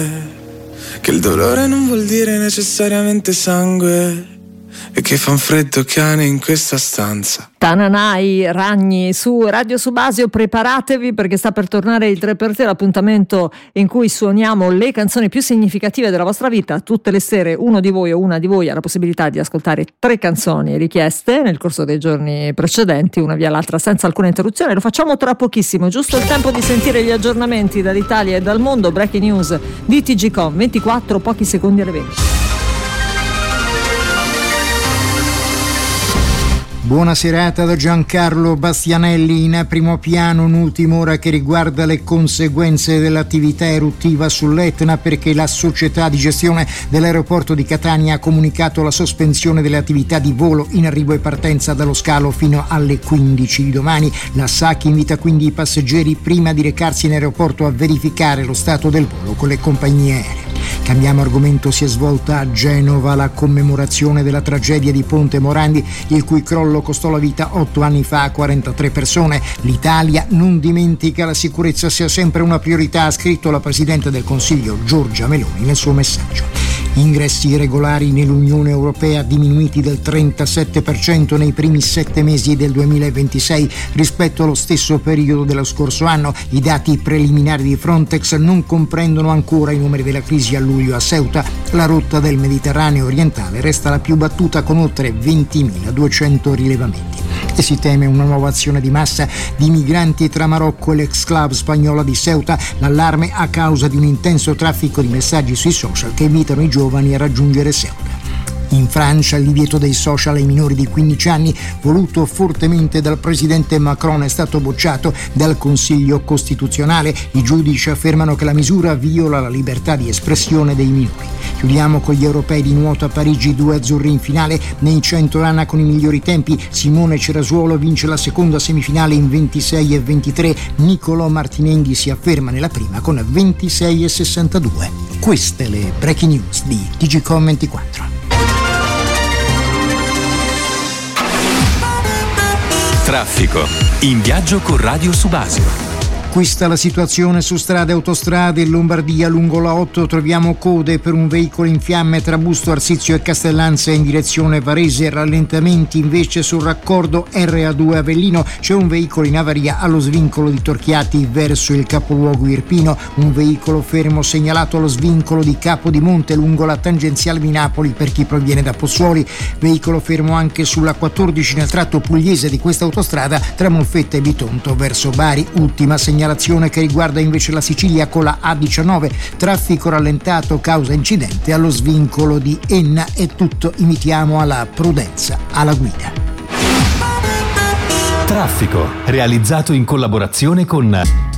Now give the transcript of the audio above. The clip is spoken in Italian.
Che il dolore non vuol dire necessariamente sangue e che fa un freddo cane in questa stanza. Tananai, Ragni su Radio Subasio, preparatevi perché sta per tornare il 3x3, l'appuntamento in cui suoniamo le canzoni più significative della vostra vita. Tutte le sere uno di voi o una di voi ha la possibilità di ascoltare 3 canzoni richieste nel corso dei giorni precedenti, una via l'altra senza alcuna interruzione. Lo facciamo tra pochissimo, giusto il tempo di sentire gli aggiornamenti dall'Italia e dal mondo. Breaking news di TGcom, 24 pochi secondi alle 20. Buona serata da Giancarlo Bastianelli. In primo piano un'ultima ora che riguarda le conseguenze dell'attività eruttiva sull'Etna, perché la società di gestione dell'aeroporto di Catania ha comunicato la sospensione delle attività di volo in arrivo e partenza dallo scalo fino alle 15 di domani. La SAC invita quindi i passeggeri prima di recarsi in aeroporto a verificare lo stato del volo con le compagnie aeree. Cambiamo argomento, si è svolta a Genova la commemorazione della tragedia di Ponte Morandi, il cui crollo costò la vita 8 anni fa a 43 persone. L'Italia non dimentica la sicurezza sia sempre una priorità, ha scritto la Presidente del Consiglio Giorgia Meloni nel suo messaggio. Ingressi irregolari nell'Unione Europea diminuiti del 37% nei primi 7 mesi del 2026 rispetto allo stesso periodo dello scorso anno. I dati preliminari di Frontex non comprendono ancora i numeri della crisi a luglio a Ceuta. La rotta del Mediterraneo orientale resta la più battuta con oltre 20.200 rilevamenti. E si teme una nuova azione di massa di migranti tra Marocco e l'ex-club spagnola di Ceuta. L'allarme a causa di un intenso traffico di messaggi sui social che invitano i giovani a raggiungere Ceuta. In Francia il divieto dei social ai minori di 15 anni, voluto fortemente dal presidente Macron, è stato bocciato dal Consiglio Costituzionale. I giudici affermano che la misura viola la libertà di espressione dei minori. Chiudiamo con gli europei di nuoto a Parigi, 2 azzurri in finale. Nei 100 rana con i migliori tempi, Simone Cerasuolo vince la seconda semifinale in 26 e 23. Niccolò Martinenghi si afferma nella prima con 26 e 62. Queste le breaking news di TGcom 24. Traffico. In viaggio con Radio Subasio. Questa è la situazione su strade e autostrade. In Lombardia lungo la 8 troviamo code per un veicolo in fiamme tra Busto Arsizio e Castellanza in direzione Varese. Rallentamenti invece sul raccordo RA2 Avellino. C'è un veicolo in avaria allo svincolo di Torchiati verso il capoluogo irpino. Un veicolo fermo segnalato allo svincolo di Capodimonte lungo la tangenziale di Napoli per chi proviene da Pozzuoli. Veicolo fermo anche sulla 14 nel tratto pugliese di questa autostrada tra Molfetta e Bitonto verso Bari. Ultima segnalazione che riguarda invece la Sicilia con la A19, traffico rallentato causa incidente allo svincolo di Enna. È tutto, invitiamo alla prudenza alla guida. Traffico, realizzato in collaborazione con